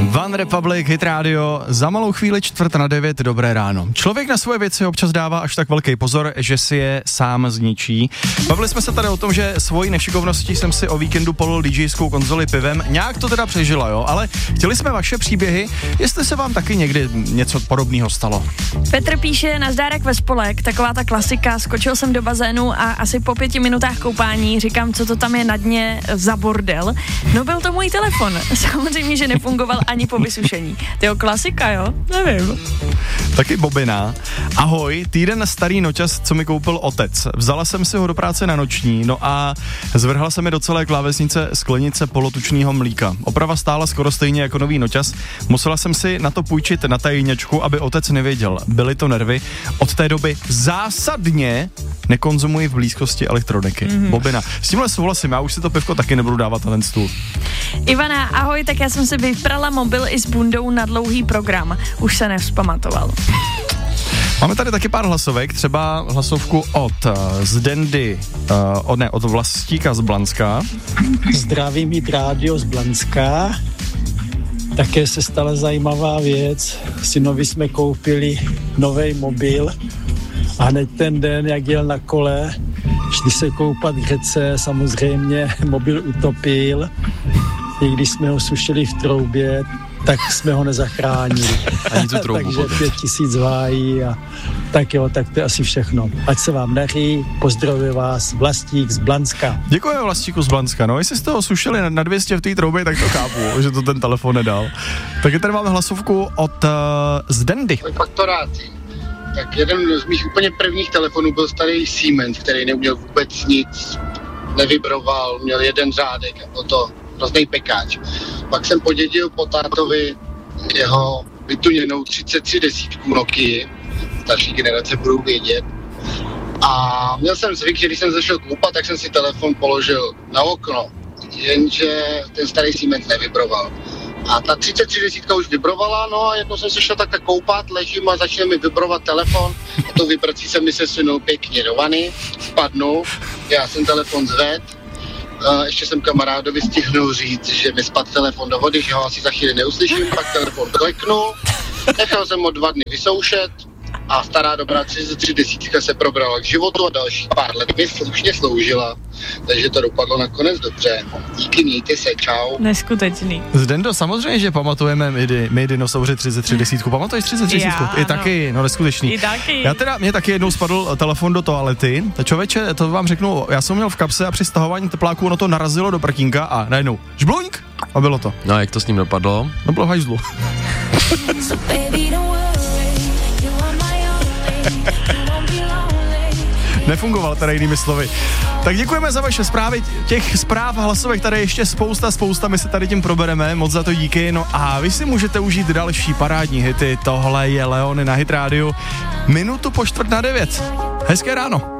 One Republic, Hit Radio, za malou chvíli 8:45, dobré ráno. Člověk na svoje věci občas dává až tak velký pozor, že si je sám zničí. Bavili jsme se tady o tom, že svojí nešikovností jsem si o víkendu polil DJskou konzoli pivem. Nějak to teda přežila, jo, ale chtěli jsme vaše příběhy, jestli se vám taky někdy něco podobného stalo. Petr píše, nazdárek ve spolek, taková ta klasika, skočil jsem do bazénu a asi po 5 minutách koupání říkám, co to tam je na dně za bordel. No byl to můj telefon, samozřejmě, že nefungoval ani po vysušení. Tyjo, klasika, jo? Nevím. Taky Bobina. Ahoj, týden starý noťas, co mi koupil otec. Vzala jsem si ho do práce na noční, no a zvrhla se mi do celé klávesnice sklenice polotučného mlíka. Oprava stála skoro stejně jako nový noťas. Musela jsem si na to půjčit na tajněčku, aby otec nevěděl. Byly to nervy. Od té doby zásadně nekonzumuji v blízkosti elektroniky. Bobina. S tímhle souhlasím, já už si to pivko taky nebudu dávat na ten stůl. Ivana, ahoj, tak já jsem si vyprala mobil i s bundou na dlouhý program. Už se nevzpamatoval. Máme tady taky pár hlasovek, třeba hlasovku od Zdendy, od Vlastíka z Blanska. Zdravím Hit Radio z Blanska. Také se stala zajímavá věc. Synovi jsme koupili nový mobil a hned ten den, jak jel na kole, šli se koupat k řece, samozřejmě mobil utopil. I když jsme ho sušili v troubě, tak jsme ho nezachránili. Ani tu troubu. Takže 5000 vájí a tak jo, tak to je asi všechno. Ať se vám daří, pozdravuje vás Vlastík z Blanska. Děkuji Vlastíku z Blanska, no jestli jste ho sušili na 200 v té troubě, tak to chápu, že to ten telefon nedal. Taky tady máme hlasovku od Zdendy. Faktoráci. Tak jeden z mých úplně prvních telefonů byl starý Siemens, který neuměl vůbec nic, nevibroval, měl jeden řádek a byl to hrozný pekáč. Pak jsem podědil po tátovi jeho vytuněnou 3310 Nokia, starší generace budou vědět. A měl jsem zvyk, že když jsem zašel koupat, tak jsem si telefon položil na okno, jenže ten starý Siemens nevibroval. A ta 3310 už vibrovala, no a jednou jsem se šel takhle koupat, ležím a začne mi vibrovat telefon a tou vibrací se mi sesunul pěkně do vany, spadnu, já jsem telefon zved, ještě jsem kamarádovi stihnul říct, že mi spadl telefon do vody, že ho asi za chvíli neuslyším, pak telefon kleknu, nechal jsem ho 2 dny vysoušet a stará dobrá 3310 se probrala k životu a další pár let mi slušně sloužila, takže to dopadlo nakonec dobře. Díky, mějte se, čau. Neskutečný. Zdendo, samozřejmě, že pamatujeme my dinosauři 3310. Pamatuješ 3310? I taky, no neskutečný. I taky. Mě taky jednou spadl telefon do toalety. Člověče, to vám řeknu, já jsem měl v kapse a při stahování tepláků ono to narazilo do prkínka a najednou žbluňk a bylo to. No a jak to s ním dopadlo? No bylo v hajzlu. Nefungoval teda jinými slovy. Tak děkujeme za vaše zprávy, těch zpráv a hlasovek tady ještě spousta, my se tady tím probereme, moc za to díky, no a vy si můžete užít další parádní hity, tohle je Leony na Hit Radio, minutu po 8:45. Hezké ráno.